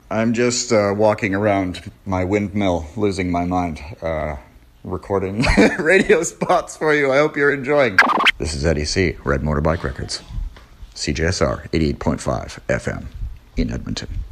I'm just walking around my windmill, losing my mind, recording radio spots for you. I hope you're enjoying. This is Eddie C., Red Motorbike Records, CJSR 88.5 FM in Edmonton.